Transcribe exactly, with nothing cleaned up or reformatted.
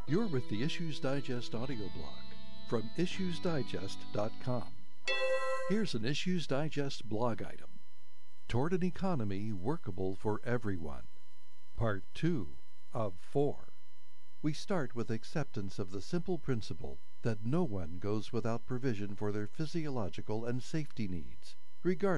You're with the Issues Digest audio blog from issues digest dot com. Here's an Issues Digest blog item. Toward an Economy Workable for Everyone. Part two of four. We start with acceptance of the simple principle that no one goes without provision for their physiological and safety needs, regardless